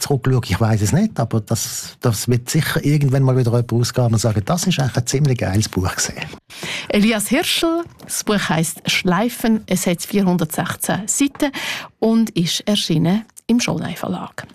zurückschaue, ich weiss es nicht, aber das wird sicher irgendwann mal wieder jemand ausgehen und sagen, das ist eigentlich ein ziemlich geiles Buch gewesen. Elias Hirschl, das Buch heisst «Schleifen», es hat 416 Seiten und ist erschienen im Schollei Verlag.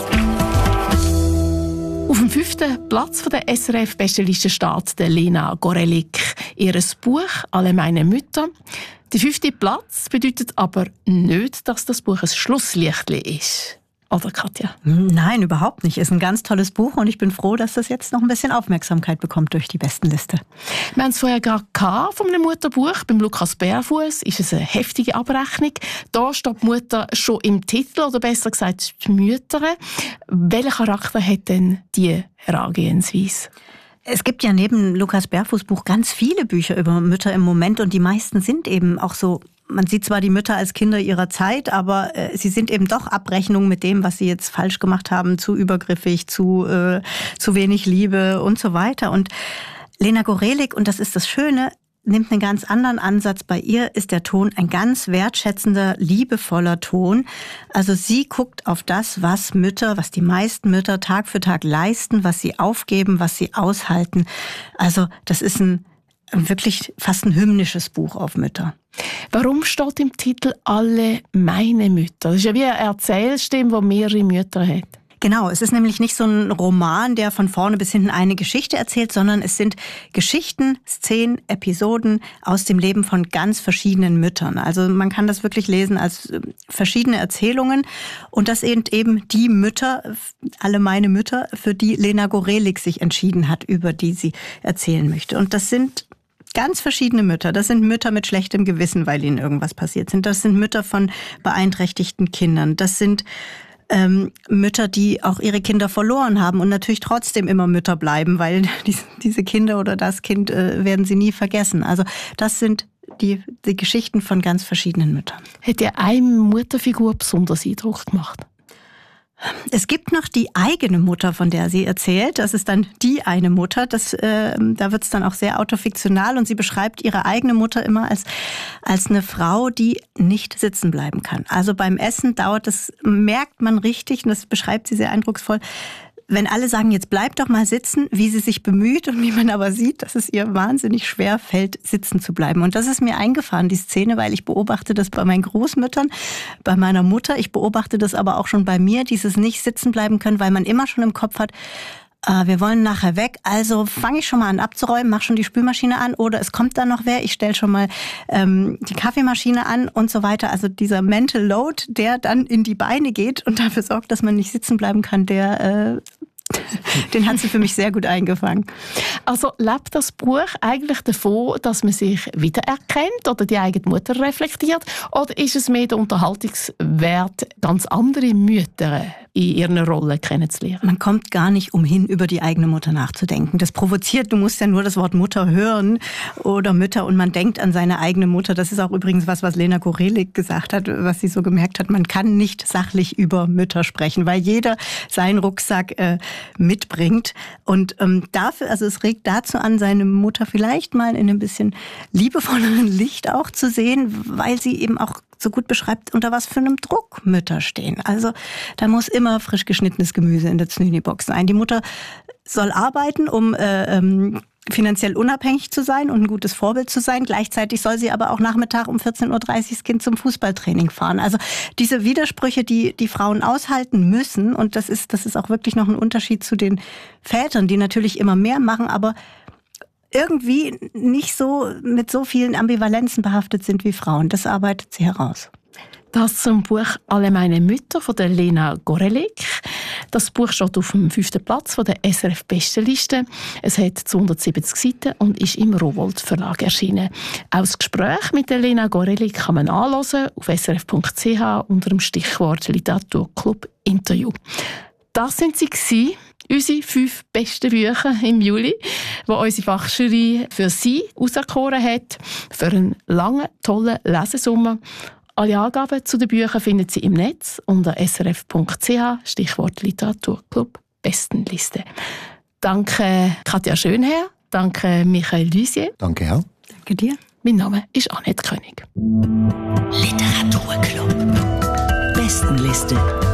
Auf dem 5. Platz der SRF-Bestenliste steht Lena Gorelik. Ihr Buch «Alle meine Mütter». Der 5. Platz bedeutet aber nicht, dass das Buch ein Schlusslichtli ist. Oder, Katja? Nein, überhaupt nicht. Es ist ein ganz tolles Buch und ich bin froh, dass das jetzt noch ein bisschen Aufmerksamkeit bekommt durch die Bestenliste. Wir haben es vorher gerade von einem Mutterbuch. Beim Lukas Bärfuss ist es eine heftige Abrechnung. Da steht die Mutter schon im Titel, oder besser gesagt die Mütter. Welchen Charakter hat denn die Herangehensweise? Es gibt ja neben Lukas Bärfuß Buch ganz viele Bücher über Mütter im Moment und die meisten sind eben auch so. Man sieht zwar die Mütter als Kinder ihrer Zeit, aber sie sind eben doch Abrechnungen mit dem, was sie jetzt falsch gemacht haben, zu übergriffig, zu wenig Liebe und so weiter. Und Lena Gorelik, und das ist das Schöne, nimmt einen ganz anderen Ansatz. Bei ihr ist der Ton ein ganz wertschätzender, liebevoller Ton. Also sie guckt auf das, was die meisten Mütter Tag für Tag leisten, was sie aufgeben, was sie aushalten. Also das ist wirklich fast ein hymnisches Buch auf Mütter. Warum steht im Titel «Alle meine Mütter»? Das ist ja wie eine Erzählstimme, die mehrere Mütter hat. Genau, es ist nämlich nicht so ein Roman, der von vorne bis hinten eine Geschichte erzählt, sondern es sind Geschichten, Szenen, Episoden aus dem Leben von ganz verschiedenen Müttern. Also man kann das wirklich lesen als verschiedene Erzählungen und das sind eben die Mütter, alle meine Mütter, für die Lena Gorelik sich entschieden hat, über die sie erzählen möchte. Und das sind ganz verschiedene Mütter. Das sind Mütter mit schlechtem Gewissen, weil ihnen irgendwas passiert sind. Das sind Mütter von beeinträchtigten Kindern. Das sind Mütter, die auch ihre Kinder verloren haben und natürlich trotzdem immer Mütter bleiben, weil diese Kinder oder das Kind werden sie nie vergessen. Also das sind die Geschichten von ganz verschiedenen Müttern. Hat dir eine Mutterfigur besonders Eindruck gemacht? Es gibt noch die eigene Mutter, von der sie erzählt. Das ist dann die eine Mutter. Da wird es dann auch sehr autofiktional und sie beschreibt ihre eigene Mutter immer als eine Frau, die nicht sitzen bleiben kann. Also beim Essen merkt man richtig, und das beschreibt sie sehr eindrucksvoll, wenn alle sagen, jetzt bleib doch mal sitzen, wie sie sich bemüht und wie man aber sieht, dass es ihr wahnsinnig schwer fällt, sitzen zu bleiben. Und das ist mir eingefahren, die Szene, weil ich beobachte das bei meinen Großmüttern, bei meiner Mutter. Ich beobachte das aber auch schon bei mir, dieses nicht sitzen bleiben können, weil man immer schon im Kopf hat, wir wollen nachher weg, also fange ich schon mal an abzuräumen, mach schon die Spülmaschine an oder es kommt dann noch wer, ich stelle schon mal die Kaffeemaschine an und so weiter. Also dieser Mental Load, der dann in die Beine geht und dafür sorgt, dass man nicht sitzen bleiben kann, den hat sie für mich sehr gut eingefangen. Also lebt das Buch eigentlich davon, dass man sich wiedererkennt oder die eigene Mutter reflektiert? Oder ist es mehr der Unterhaltungswert, ganz andere Mütter in ihren Rollen kennenzulernen? Man kommt gar nicht umhin, über die eigene Mutter nachzudenken. Das provoziert, du musst ja nur das Wort Mutter hören oder Mütter und man denkt an seine eigene Mutter. Das ist auch übrigens was Lena Gorelik gesagt hat, was sie so gemerkt hat. Man kann nicht sachlich über Mütter sprechen, weil jeder seinen Rucksack mitbringt. Und dafür, also es regt dazu an, seine Mutter vielleicht mal in ein bisschen liebevolleren Licht auch zu sehen, weil sie eben auch so gut beschreibt, unter was für einem Druck Mütter stehen. Also da muss immer frisch geschnittenes Gemüse in der Znüni-Box sein. Die Mutter soll arbeiten, um finanziell unabhängig zu sein und ein gutes Vorbild zu sein. Gleichzeitig soll sie aber auch Nachmittag um 14.30 Uhr das Kind zum Fußballtraining fahren. Also diese Widersprüche, die Frauen aushalten müssen, und das ist auch wirklich noch ein Unterschied zu den Vätern, die natürlich immer mehr machen, aber irgendwie nicht so mit so vielen Ambivalenzen behaftet sind wie Frauen. Das arbeitet sie heraus. Das zum Buch «Alle meine Mütter» von der Lena Gorelik. Das Buch steht auf dem 5. Platz von der SRF-Bestenliste. Es hat 270 Seiten und ist im Rowohlt Verlag erschienen. Auch das Gespräch mit der Lena Gorelik kann man anhören auf srf.ch unter dem Stichwort Literaturclub Interview. Das sind sie gewesen, unsere 5 besten Bücher im Juli, die unsere Fachjury für Sie auserkoren hat, für einen langen, tollen Lesesommer. Alle Angaben zu den Büchern finden Sie im Netz unter srf.ch, Stichwort Literaturclub Bestenliste. Danke Katja Schönherr, danke Michael Lusier. Danke auch. Danke dir. Mein Name ist Annette König. Literaturclub Bestenliste.